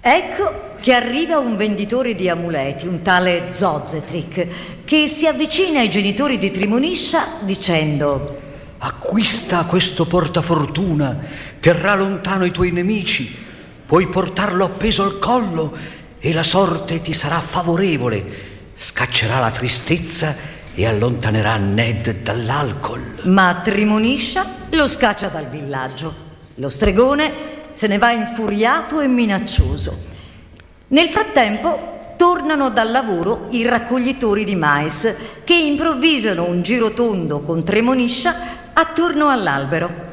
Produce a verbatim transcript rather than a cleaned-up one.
Ecco che arriva un venditore di amuleti, un tale Zozetric, che si avvicina ai genitori di Trimoniscia dicendo: acquista questo portafortuna, terrà lontano i tuoi nemici, puoi portarlo appeso al collo e la sorte ti sarà favorevole, scaccerà la tristezza e allontanerà Ned dall'alcol. Ma Trimoniscia lo scaccia dal villaggio. Lo stregone se ne va infuriato e minaccioso. Nel frattempo tornano dal lavoro i raccoglitori di mais, che improvvisano un giro tondo con Trimoniscia attorno all'albero.